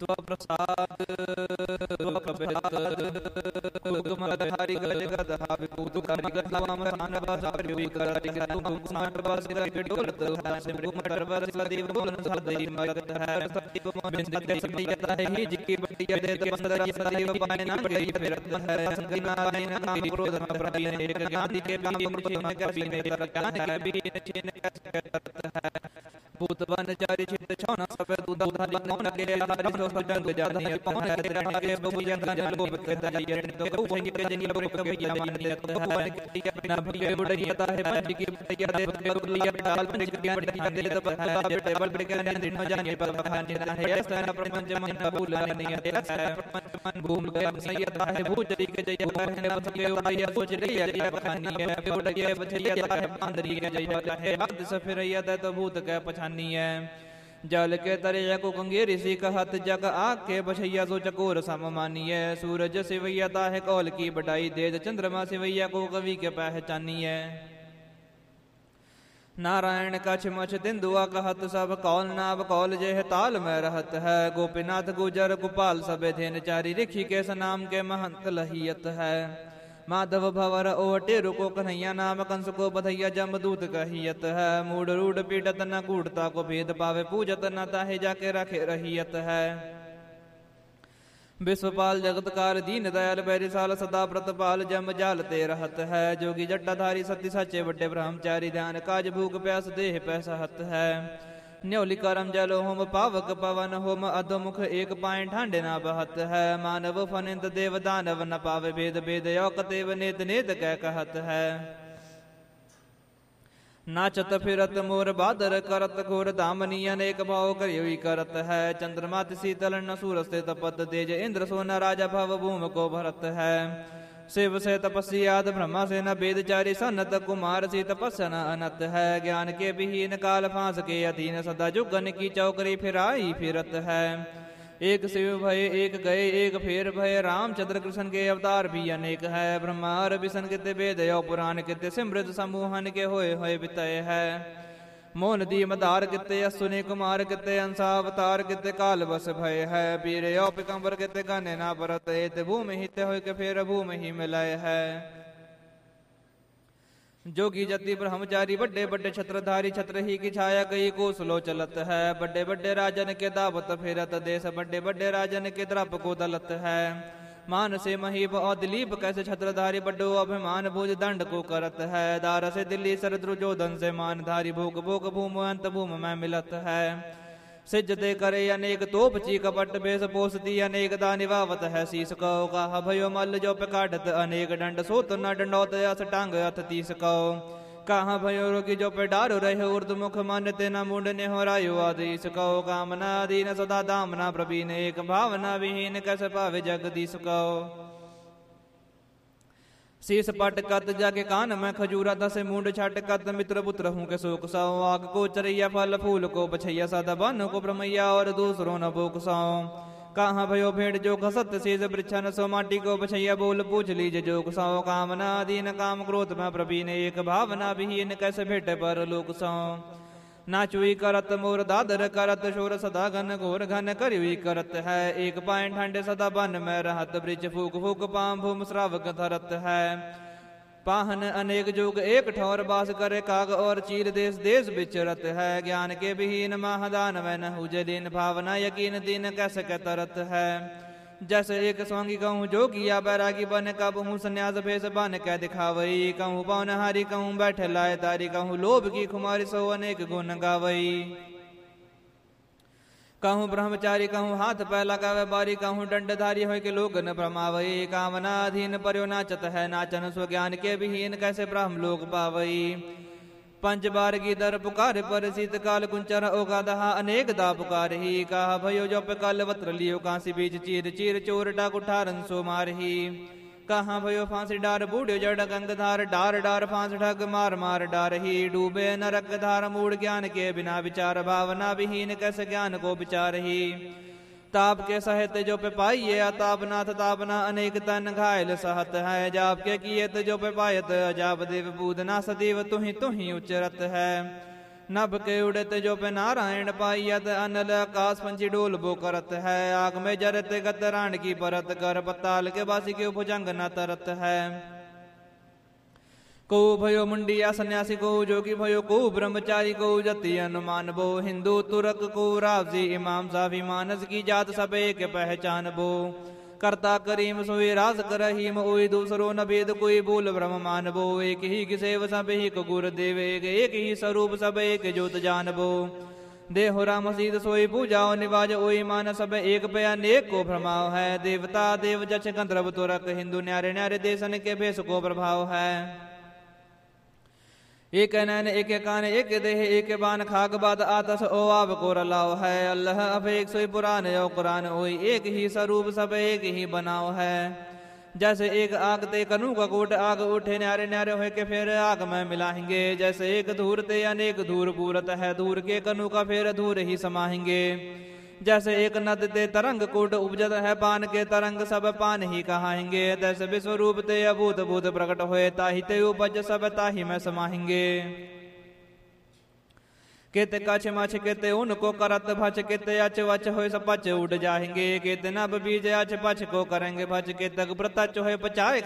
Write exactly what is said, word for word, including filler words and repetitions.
प्रसाद हरि गज गधा विभूत हरि गधा मान बाधारि विकरारि गधु मान बाधारि डोलत है सिमरु मटर बरस देव बोलन सदैव मगत है सदैव बिंद ते सदैता है ही जिकी बटिया दे बंदर सदैव पाए ना गई फिरत है संगी नारायण नाम क्रोध में प्रभु एक ज्ञान के काम मुझे में कभी में ज्ञान है बीन चिन कैसे करत है भूत वन चारि छित छौना सब दूध धारी मौन के हरि सो जंग जानी पौन के रण के बहु जंग जल को बताई तो बहु के जनी लोग के मान ले तो वन के बिना भले बुढ़िया है पंच की बुढ़िया दे के लिया डाल पंच के बुढ़िया दे तो बता टेबल पे के दिन हो जाने पर बहाने है ऐसा प्रपंच मन भूल नहीं है ऐसा प्रपंच मन भूल गया सैयद है भूजरी के जय है बसले उड़िया सोच रही है बहानी है बुढ़िया बचलिया है बांदरी के जय है भक्त सफिरैया तो भूत के पछानी है जल के तरे को कंगे ऋषि कहत जग आग के बछैया सो चकोर सम मानिय सूरज सिवैया ताहे कौल की बटाई देज चंद्रमा सिवैया को कवि के पहचानिय नारायण कछ मछ तिंदुआ कहत सब कौल नाव कौल जेह ताल में रहत है गोपीनाथ गुजर गोपाल सब धेन चारी ऋषि के नाम के महंत लहियत है माधव भवर ओटे रुको कन्हैया नाम कंस को बधैया जमदूत कहियत है मूड रूढ़ पीड़त न कूटता को भेद पावे पूजत न ताहे जाके रखे रहियत है विश्वपाल जगतकार दीन दयाल बैरिसाल सदा प्रतपाल जम जालते रहत है जोगी जट्टाधारी सत्य सच्चे बड़े ब्रह्मचारी ध्यान काज भूख प्यास देह पैसहत है न्योली करम जल होम पावक पवन होम अधोमुख एक पाए ठांडे ना बहत है मानव फनिंत देव दानव न पावे भेद भेद यौकतेव नेत नेत कह कहत है नाचत फिरत मोर बादर करत घोर दामनी अनेक भाव करियोई करत है चंद्रमा शीतल न सूरज से तपत तेज इंद्र सोना राजा भव भूम को भरत है शिव से तपस्याद ब्रह्मा से न वेदचारी सनत कुमार सी तपस्या न अनत है ज्ञान के विहीन काल फांस के अधीन सदा जुगन की चौकरी फिराई फिरत है एक शिव भय एक गए एक फेर भय रामचंद्र कृष्ण के अवतार भी अनेक है ब्रह्मा और विष्णु किते वेद यो पुराण किते सिमृत समूहन के होए होए बितय है मोन दी मदार किते असुनि कुमार किते अंसावतार किते काल बस भय है पीर यो पिकंबर किते गाने ना परत एत भूमि हित होय के फेर भूमि ही मिलय है जोगी जति ब्रह्मचारी बड़े बड़े छत्रधारी छत्र ही की छाया कई कोसलो चलत है बड़े बड़े राजन के दावत फेरत देश बड़े बड़े राजन के द्रप को दलत है मान से महीप और दिलीप कैसे छत्रधारी बड्डो अभिमान भुज दंड को करत है दार से दिल्ली सर द्रुजोधन से मानधारी भोग भोग भूम अंत भूम में मिलत है सिज दे करे अनेक तोप ची कपट बेस पोसती अनेक दा निवावत है शीस कौ कहा भयो मल जो पे काटत अनेक दंड सोत न डंडौत अस टांग अथ तीस कौ कहाँ भयो रोगी जो पे डारो रहे उर्द मुख मानते न मुंड ने हो रायु आदिश कौ कामना दीन सदा दामना प्रवीण एक भावना विहीन कैसे पावे जगदीश कौ शीस पटकत जाके कान में खजूरा दस मुंड छटकत मित्र पुत्र हूँ के शोक सौ आग को चरैया फल फूल को बछैया सदा बन को ब्रह्मैया और दूसरों न भूख सौ कहाँ भयो भेड़ जो घसत शीस वृक्षन सो माटी को बछैया बोल पूछ लीजे जोग सौ कामना दीन काम क्रोध में प्रवीण एक भावना विहीन कैसे भेट पर लोक सौ नाचुई करत मोर दादर करत शोर सदा घन घोर घन करुई करत है एक पाए ठंडे सदा बन में रहत वृक्ष फूक फूक पाम भूम श्रावक धरत है पाहन अनेक जुग एक ठौर बास करे काग और चीर देश देश विचरत है ज्ञान के विहीन महादान में न हुजे दीन भावना यकीन दीन कैसे के तरत है जैसे एक स्वांगी कहूँ जोगिया बैरागी बन कब हूँ संन्यास भेष बन कह दिखावई कहूँ पौन हारी कहूँ बैठे लाए तारी कहूँ लोभ की खुमारी सो अनेक गुण गावई कहूँ ब्रह्मचारी कहूँ हाथ पहला कावे बारी कहूँ दंडधारी हो के लोग न भ्रमावई कामना अधीन पर्यो नाचत है नाचन स्व ज्ञान के विहीन कैसे ब्रह्म लोक पावई पंच बार की दर पुकार पर शीतकाल कुंचर ओगा दहा अनेक दा पुकार ही कहा भयो जो पे काल वत्र लियो कांसी बीच चीर चीर चोर डाक उठारन सो मार ही कहाँ भयो फांसी डार बूढ़ो जड़ गंगधार डार डार फांस ठग मार मार डार ही डूबे नरक धार मूड ज्ञान के बिना विचार भावना विहीन कैसे ज्ञान को विचार ही ताप के सहित जो पे पाइये अतापनाथ तापना अनेक तन घायल सहत है जाप के किए जो पे पायत अजाब देव बूधना सदैव तुहि तुहि उच्चरत है नभ के उड़त जो पे नारायण पाइयत अनल आकाश पंछी डोल बो करत है। आग में जरत गत राण की परत कर पताल के बासी के भुजंग न तरत है। को भयो मुंडिया सन्यासी को जोगी भयो को ब्रह्मचारी को जति अनुमान बो। हिंदू तुरक को रावजी इमाम साफी मानस की जात सब एक पहचान बो। करता करीम सोई रास करहीम ओई दूसरो न भेद कोई बोल ब्रह्म मान बो। एक ही किसेव सब एक गुर देव एक एक ही स्वरूप सब एक ज्योत जान बो। देहो राम सीध सोई पूजाओ निवाज ओई मान सब एक पे अनेक को भ्रमाव है। देवता देव जच गंधर्व तुरक हिंदू न्यारे न्यारे देशन के भेष को प्रभाव है। एक नैन एक कान एक देह एक बान खाक बाद आतस ओ आव को रलाओ है। अल्लाह अब एक सोई पुरान ओ कुरान ओई एक ही स्वरूप सब एक ही बनाओ है। जैसे एक आग ते कनु का कोट आग उठे न्यारे न्यारे होए के फिर आग में मिलाएंगे। जैसे एक धूर ते अनेक धूर पूरत है धूर के कनु का फिर धूर ही समाएंगे। जैसे एक नद ते तरंग कूट उपजत है पान के तरंग सब पान ही कहाएंगे। तैसे विश्वरूप ते अभूत भूत प्रकट होए ताहि ते उपज सब ताहि में समाएंगे। कित कछ मछ कित उनको करत भच कित अच वच होए सब पच उड़ जाएंगे। कित नभ बीज अच पछ को करेंगे भच कित प्रतच होए पचाए